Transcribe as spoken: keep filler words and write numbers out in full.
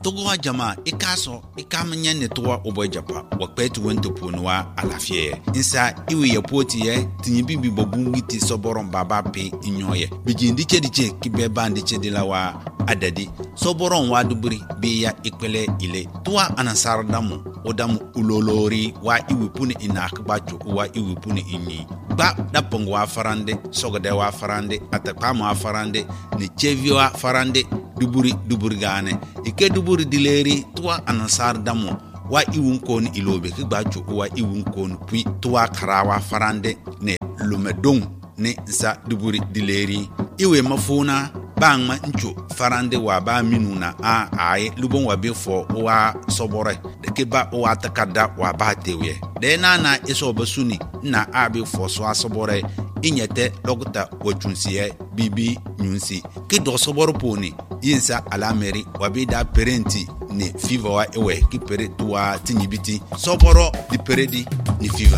togo wa jama ikaso ikamnya ne towa obo japa wa kwetu wento ponwa alafie insa iwe ya poti ye tinyi bibi bobungi ti soboron baba pe inyoye bijindi chediche kibe bandi chedila wa adadi soboron wa duburi bi ya ikpele ile towa anasar damu odamu ulolori wa iwe puni inakba choku wa iwe puni inyi ba da pongo wa farande sogode wa farande atakama wa farande ni chevi wa farande duburi duburi gane ike duburi dileri tuwa anasar damu wa iwun kon ilobe ki gbacho wa iwun kon pui tuwa karawa farande ne lumedong ne za duburi dileri iwe mafuna bangma ncho farande wa ba minuna a ai lubon wa befo wa sobore de ke ba wa takada wa ba tewe de na na iso basuni na abi fo so asobore inyete lokuta wachunsiye bibi nyunsi ki do soboro poni yinsa alameri wabida parenti ni fiva wa ewe ki pere tuwa tinyibiti soboro di peredi ni fiva